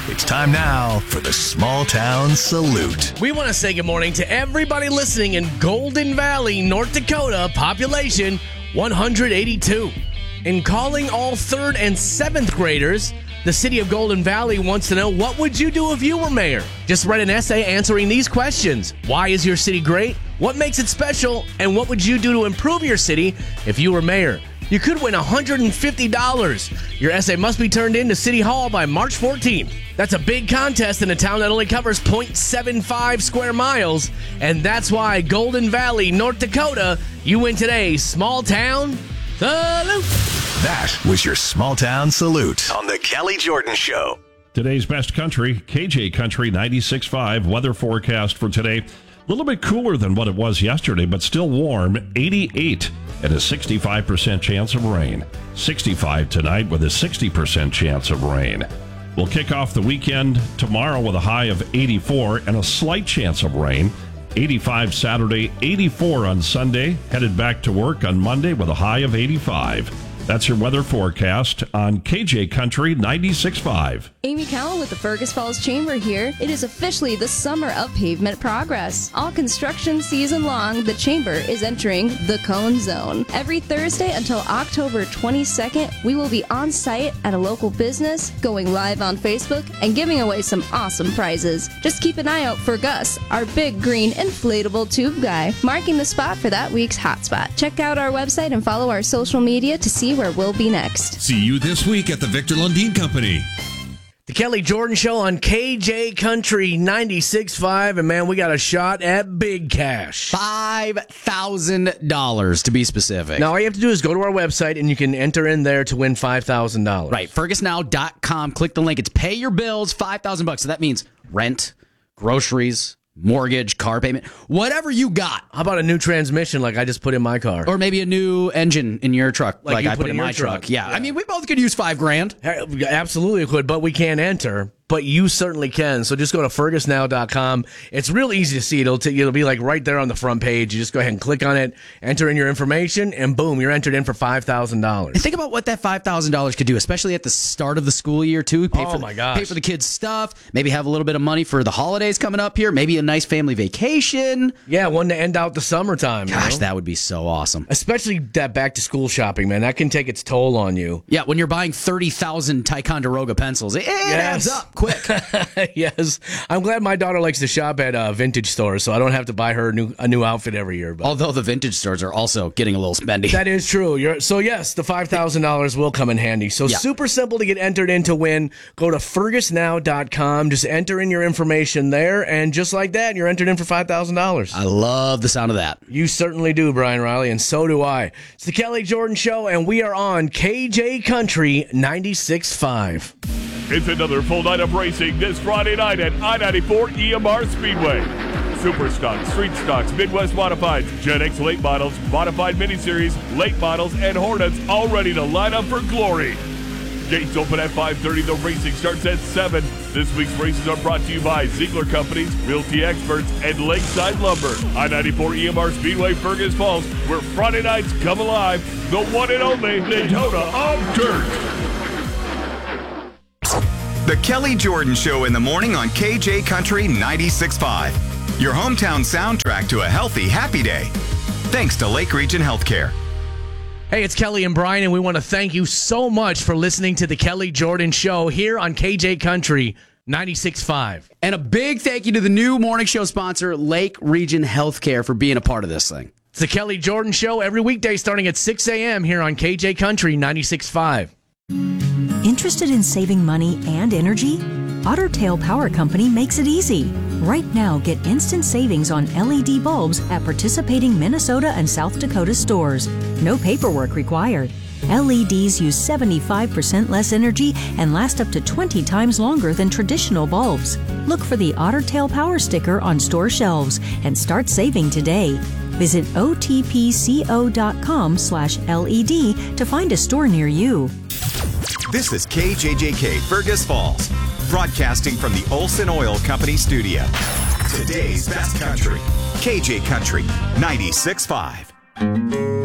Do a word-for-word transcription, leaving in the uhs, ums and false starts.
It's time now for the Small Town Salute. We want to say good morning to everybody listening in Golden Valley, North Dakota, population one hundred eighty-two. In calling all third and seventh graders, the city of Golden Valley wants to know, what would you do if you were mayor? Just write an essay answering these questions. Why is your city great? What makes it special? And what would you do to improve your city if you were mayor? You could win one hundred fifty dollars. Your essay must be turned in to City Hall by March fourteenth. That's a big contest in a town that only covers zero point seven five square miles. And that's why Golden Valley, North Dakota, you win today. Small Town Salute. That was your Small Town Salute on the Kelly Jordan Show. Today's best country, K J Country ninety-six point five. Weather forecast for today. A little bit cooler than what it was yesterday, but still warm. eighty-eight and a sixty-five percent chance of rain. sixty-five tonight with a sixty percent chance of rain. We'll kick off the weekend tomorrow with a high of eighty-four and a slight chance of rain. eighty-five Saturday, eighty-four on Sunday. Headed back to work on Monday with a high of eighty-five. That's your weather forecast on K J Country ninety-six point five. Amy Cowell with the Fergus Falls Chamber here. It is officially the summer of pavement progress. All construction season long, the Chamber is entering the Cone Zone. Every Thursday until October twenty-second, we will be on site at a local business, going live on Facebook, and giving away some awesome prizes. Just keep an eye out for Gus, our big green inflatable tube guy, marking the spot for that week's hotspot. Check out our website and follow our social media to see where we'll be next. See you this week at the Victor Lundin Company. The Kelly Jordan Show on K J Country ninety-six point five, and man, we got a shot at big cash. five thousand dollars to be specific. Now, all you have to do is go to our website, and you can enter in there to win five thousand dollars. Right, fergus now dot com. Click the link. It's pay your bills, five thousand bucks. So that means rent, groceries, mortgage, car payment, whatever you got. How about a new transmission like I just put in my car? Or maybe a new engine in your truck like, Like you I put put in, in my your truck. truck. Yeah. Yeah. I mean, we both could use five grand. Absolutely could, but we can't enter. But you certainly can. So just go to fergus now dot com. It's real easy to see. It'll, t- it'll be like right there on the front page. You just go ahead and click on it, enter in your information, and boom, you're entered in for five thousand dollars. And think about what that five thousand dollars could do, especially at the start of the school year, too. Pay Oh, for, my gosh. Pay for the kids' stuff. Maybe have a little bit of money for the holidays coming up here. Maybe a nice family vacation. Yeah, one to end out the summertime. Gosh, you know? that would be so awesome. Especially that back-to-school shopping, man. That can take its toll on you. Yeah, when you're buying thirty thousand Ticonderoga pencils, it, it Yes. adds up quick. Yes. I'm glad my daughter likes to shop at uh, vintage stores, so I don't have to buy her a new, a new outfit every year. But Although the vintage stores are also getting a little spendy. that is true. You're, so, yes, the five thousand dollars will come in handy. So, Yeah. super simple to get entered in to win. Go to fergus now dot com. Just enter in your information there, and just like that, you're entered in for five thousand dollars. I love the sound of that. You certainly do, Brian Riley, and so do I. It's the Kelly Jordan Show, and we are on K J Country ninety-six point five. It's another full night of racing this Friday night at I ninety-four E M R Speedway. Super Stocks, Street Stocks, Midwest Modifieds, Gen X Late Models, Modified Miniseries, Late Models, and Hornets all ready to line up for glory. Gates open at five thirty. The racing starts at seven. This week's races are brought to you by Ziegler Companies, Realty Experts, and Lakeside Lumber. I ninety-four E M R Speedway, Fergus Falls, where Friday nights come alive. The one and only Daytona of Dirt. The Kelly Jordan Show in the morning on K J Country ninety-six point five. Your hometown soundtrack to a healthy, happy day. Thanks to Lake Region Healthcare. Hey, it's Kelly and Brian, and we want to thank you so much for listening to the Kelly Jordan Show here on K J Country ninety-six point five. And a big thank you to the new morning show sponsor, Lake Region Healthcare, for being a part of this thing. It's the Kelly Jordan Show every weekday starting at six a.m. here on K J Country ninety-six point five. Interested in saving money and energy? Otter Tail Power Company makes it easy. Right now, get instant savings on L E D bulbs at participating Minnesota and South Dakota stores. No paperwork required. L E Ds use seventy-five percent less energy and last up to twenty times longer than traditional bulbs. Look for the Otter Tail Power sticker on store shelves and start saving today. Visit O T P C O dot com slash L E D to find a store near you. This is K J J K Fergus Falls, broadcasting from the Olson Oil Company studio. Today's best country, K J Country ninety-six point five.